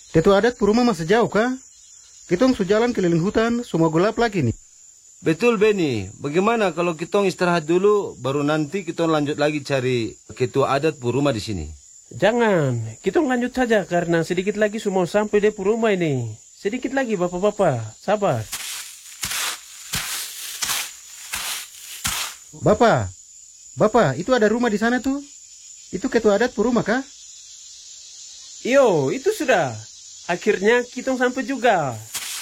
Tetu adat rumah masih jauh kah? Kitong sujalan keliling hutan, semua gelap lagi nih. Betul, Beni. Bagaimana kalau kita istirahat dulu, baru nanti kita lanjut lagi cari ketua adat rumah di sini? Jangan, kita lanjut saja karena sedikit lagi semua sampai di rumah ini. Sedikit lagi bapak-bapak, sabar. Bapak, itu ada rumah di sana tuh. Itu ketua adat rumah kah? Iyo, itu sudah. Akhirnya kita sampai juga.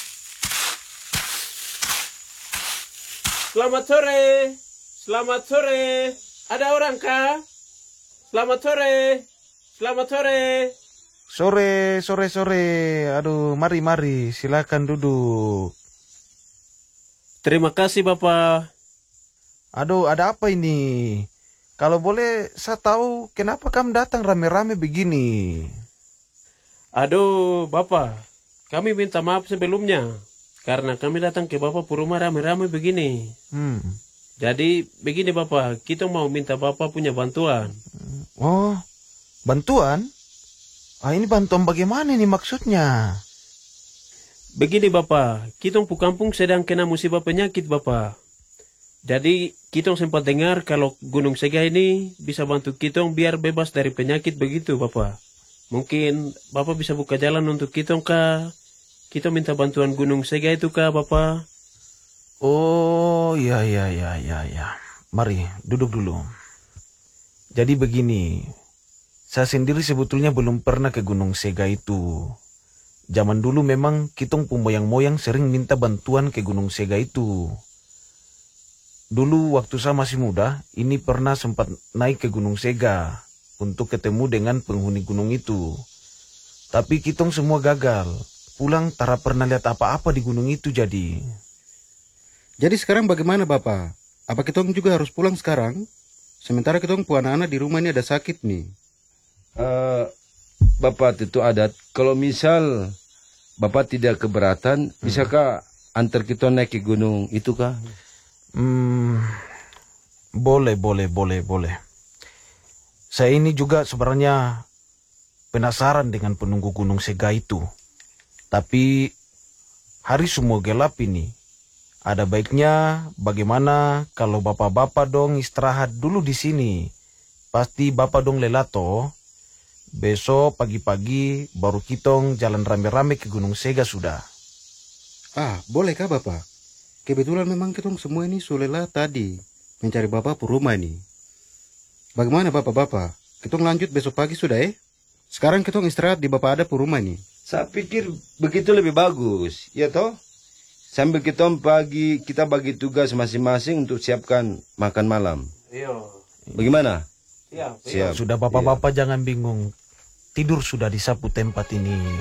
Selamat sore. Selamat sore. Ada orang kah? Selamat sore. Selamat sore. Sore. Aduh, mari. Silakan duduk. Terima kasih, Bapak. Aduh, ada apa ini? Kalau boleh, saya tahu kenapa kamu datang rame-rame begini. Aduh, Bapak. Kami minta maaf sebelumnya. Karena kami datang ke Bapak rumah rame-rame begini. Jadi, begini Bapak. Kita mau minta Bapak punya bantuan. Oh, bantuan? Ini bantuan bagaimana nih maksudnya? Begini Bapak. Kita kampung sedang kena musibah penyakit Bapak. Jadi, kita sempat dengar kalau Gunung Sega ini bisa bantu kita biar bebas dari penyakit begitu Bapak. Mungkin Bapak bisa buka jalan untuk kita kah? Kita minta bantuan Gunung Sega itu kah Bapak? Oh, ya. Mari, duduk dulu. Jadi begini, saya sendiri sebetulnya belum pernah ke Gunung Sega itu. Zaman dulu memang kita moyang-moyang sering minta bantuan ke Gunung Sega itu. Dulu waktu saya masih muda, ini pernah sempat naik ke Gunung Sega untuk ketemu dengan penghuni gunung itu. Tapi kita semua gagal. Pulang tak pernah lihat apa-apa di gunung itu jadi. Jadi sekarang bagaimana Bapak? Apa kitong juga harus pulang sekarang? Sementara kitong anak-anak di rumah ini ada sakit nih. Bapak itu adat, kalau misal Bapak tidak keberatan, bisakah antar kita naik ke gunung itu kah? Boleh. Saya ini juga sebenarnya penasaran dengan penunggu Gunung Sega itu. Tapi hari semua gelap ini. Ada baiknya bagaimana kalau bapak-bapak dong istirahat dulu di sini. Pasti bapak dong lelato. Besok pagi-pagi baru kitong jalan rame-rame ke Gunung Sega sudah. Boleh kah Bapak? Kebetulan memang kitong semua ini sulela tadi mencari Bapak rumah ini. Bagaimana Bapak-bapak? Kitong lanjut besok pagi sudah Sekarang kitong istirahat di Bapak ada rumah ini. Saya pikir begitu lebih bagus, ya toh? Sambil kita bagi tugas masing-masing untuk siapkan makan malam. Iya. Bagaimana? Iya. Sudah bapak-bapak jangan bingung. Tidur sudah di sapu tempat ini.